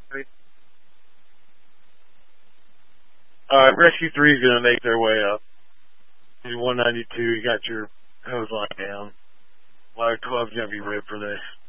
Alright, Rescue 3 is going to make their way up. 192, you got your hose line down. Wire 12 is going to be ripped for this.